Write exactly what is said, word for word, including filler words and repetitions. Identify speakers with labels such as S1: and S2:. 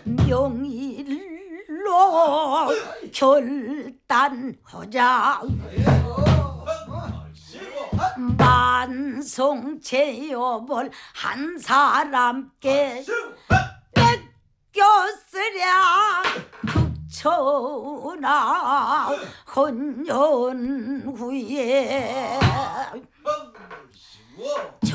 S1: 명일로 결단하자. 만송제여벌 한 사람께 뺏겼으랴 극천아 헌년 후에